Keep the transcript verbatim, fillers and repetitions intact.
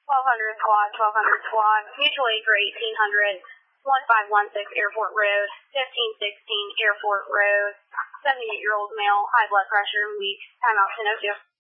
twelve hundred squad, twelve hundred squad, mutual aid for eighteen hundred, one five one six Airport Road, fifteen sixteen Airport Road, seventy-eight-year-old male, high blood pressure, weak, timeout ten oh two.